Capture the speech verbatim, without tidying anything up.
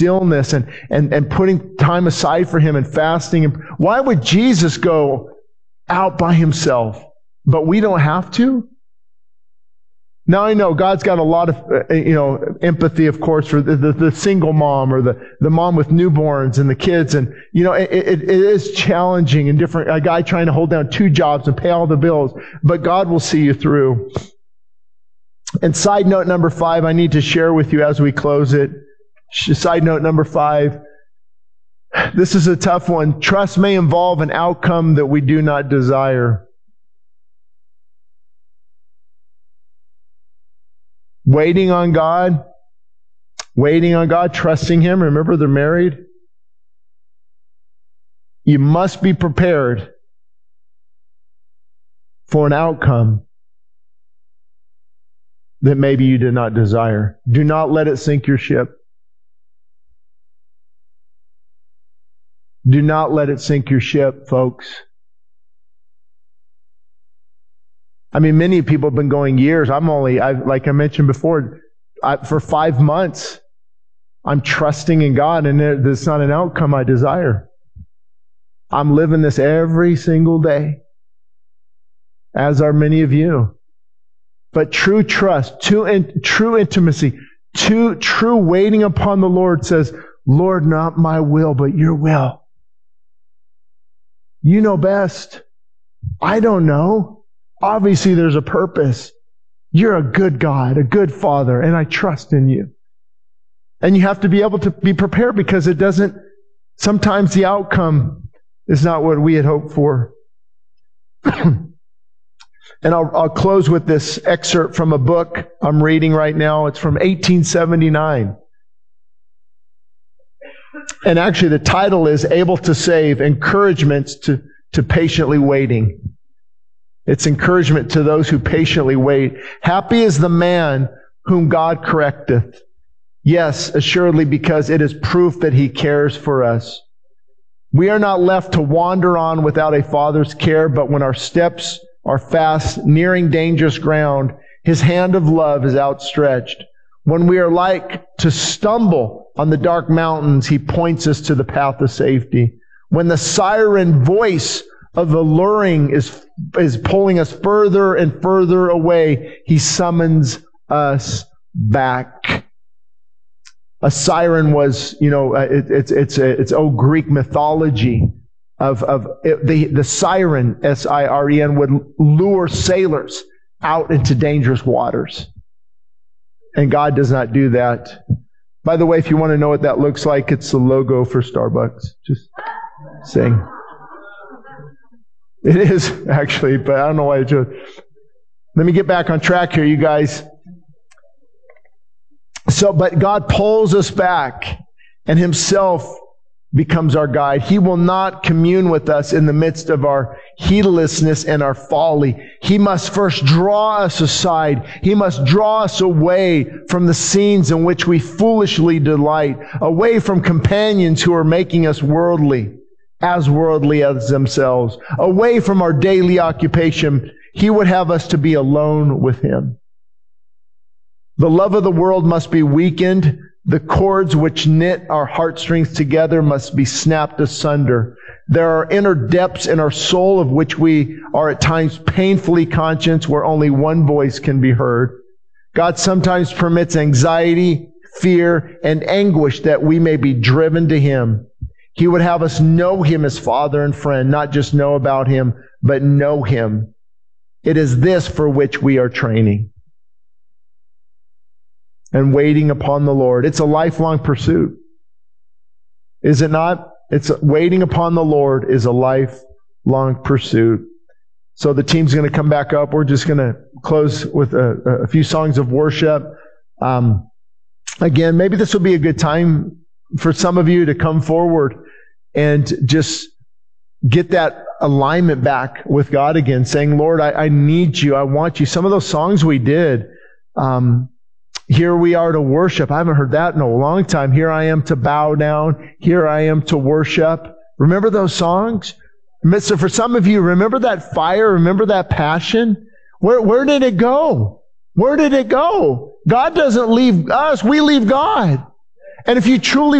stillness and, and, and putting time aside for Him and fasting. And why would Jesus go out by Himself? But we don't have to? Now I know God's got a lot of, uh, you know, empathy, of course, for the, the, the single mom or the, the mom with newborns and the kids. And, you know, it, it, it is challenging and different. A guy trying to hold down two jobs and pay all the bills. But God will see you through. And side note number five, I need to share with you as we close it. Side note number five. This is a tough one. Trust may involve an outcome that we do not desire. Waiting on God, waiting on God, trusting Him. Remember, they're married. You must be prepared for an outcome that maybe you did not desire. Do not let it sink your ship. Do not let it sink your ship, folks. I mean, many people have been going years. I'm only, I, like I mentioned before, I, for five months, I'm trusting in God, and it's not an outcome I desire. I'm living this every single day, as are many of you. But true trust, true, in, true intimacy, true, true waiting upon the Lord says, Lord, not my will, but your will. You know best. I don't know. Obviously, there's a purpose. You're a good God, a good Father, and I trust in you. And you have to be able to be prepared because it doesn't, sometimes the outcome is not what we had hoped for. And I'll, I'll close with this excerpt from a book I'm reading right now. It's from eighteen seventy-nine. And actually, the title is Able to Save, Encouragements to, to Patiently Waiting. It's encouragement to those who patiently wait. Happy is the man whom God correcteth. Yes, assuredly, because it is proof that He cares for us. We are not left to wander on without a Father's care, but when our steps are fast, nearing dangerous ground, His hand of love is outstretched. When we are like to stumble on the dark mountains, He points us to the path of safety. When the siren voice of the luring is, is pulling us further and further away, He summons us back. A siren was, you know, it, it's it's it's old Greek mythology of of it, the the siren, S I R E N, would lure sailors out into dangerous waters, and God does not do that. By the way, if you want to know what that looks like, it's the logo for Starbucks. Just saying. It is, actually, but I don't know why I just... Let me get back on track here, you guys. So, but God pulls us back, and Himself becomes our guide. He will not commune with us in the midst of our heedlessness and our folly. He must first draw us aside. He must draw us away from the scenes in which we foolishly delight, away from companions who are making us worldly, as worldly as themselves, away from our daily occupation. He would have us to be alone with Him. The love of the world must be weakened. The cords which knit our heartstrings together must be snapped asunder. There are inner depths in our soul of which we are at times painfully conscious, where only one voice can be heard. God sometimes permits anxiety, fear, and anguish that we may be driven to Him. He would have us know Him as Father and friend, not just know about Him, but know Him. It is this for which we are training and waiting upon the Lord. It's a lifelong pursuit. Is it not? It's waiting upon the Lord is a lifelong pursuit. So the team's going to come back up. We're just going to close with a, a few songs of worship. Um, again, maybe this will be a good time for some of you to come forward and just get that alignment back with God again, saying, Lord, I, I need you. I want you. Some of those songs we did, um, here we are to worship. I haven't heard that in a long time. Here I am to bow down. Here I am to worship. Remember those songs? So for some of you, remember that fire? Remember that passion? Where, where did it go? Where did it go? God doesn't leave us. We leave God. And if you truly